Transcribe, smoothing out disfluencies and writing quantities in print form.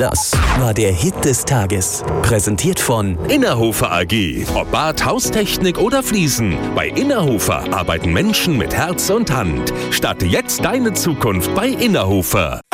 Das war der Hit des Tages. Präsentiert von Innerhofer AG. Ob Bad, Haustechnik oder Fliesen. Bei Innerhofer arbeiten Menschen mit Herz und Hand. Starte jetzt deine Zukunft bei Innerhofer.